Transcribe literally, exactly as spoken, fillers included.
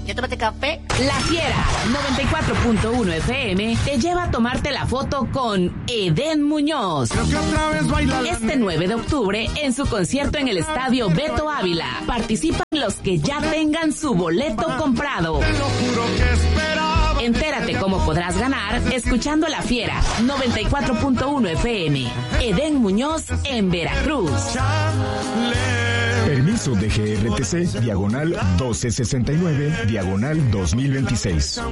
¿Ya tomaste café? La Fiera noventa y cuatro punto uno F M te lleva a tomarte la foto con Edén Muñoz. Este nueve de octubre en su concierto en el Estadio Beto Ávila. Participan los que ya tengan su boleto comprado. Entérate cómo podrás ganar escuchando La Fiera noventa y cuatro punto uno F M. Edén Muñoz en Veracruz. Permiso de G R T C, diagonal doce sesenta y nueve, diagonal dos mil veintiséis.